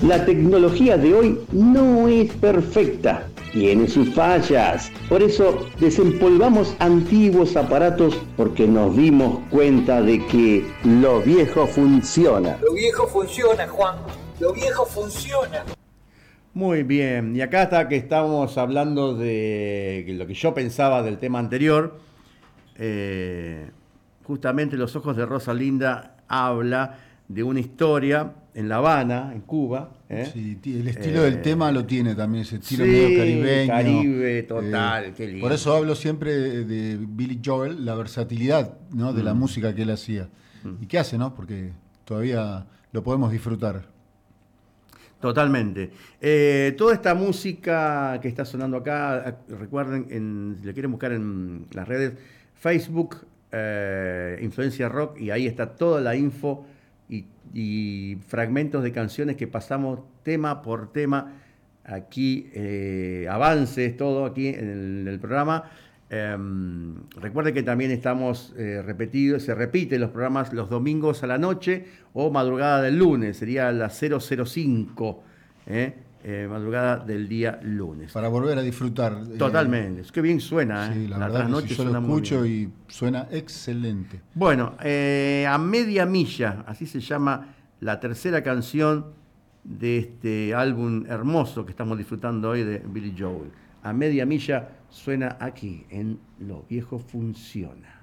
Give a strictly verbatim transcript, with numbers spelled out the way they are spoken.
La tecnología de hoy no es perfecta, tiene sus fallas. Por eso desempolvamos antiguos aparatos porque nos dimos cuenta de que lo viejo funciona. Lo viejo funciona, Juan. Lo viejo funciona. Muy bien, y acá está que estamos hablando de lo que yo pensaba del tema anterior. Eh, justamente Los ojos de Rosalinda habla de una historia en La Habana, en Cuba. ¿eh? Sí, el estilo Eh, del tema lo tiene también, ese estilo sí, medio caribeño. Caribe, total, Eh, qué lindo. Por eso hablo siempre de, de Billy Joel, la versatilidad, ¿no? de Mm. la música que él hacía. Mm. Y qué hace, ¿no? Porque todavía lo podemos disfrutar. Totalmente. Eh, toda esta música que está sonando acá, recuerden, en, si lo quieren buscar en las redes, Facebook, eh, Influencia Rock, y ahí está toda la info y, y fragmentos de canciones que pasamos tema por tema. Aquí, eh, avances, todo aquí en el, en el programa. Eh, recuerde que también estamos eh, repetidos, se repiten los programas los domingos a la noche o madrugada del lunes, sería la cero cero cinco, eh, eh, madrugada del día lunes. Para volver a disfrutar. Totalmente, es que bien suena, eh. Sí, la, la verdad que trasnoche sí, yo lo suena muy escucho bien. y suena excelente. Bueno, eh, A Media Milla, así se llama la tercera canción de este álbum hermoso que estamos disfrutando hoy de Billy Joel. A Media Milla suena aquí en Lo Viejo Funciona.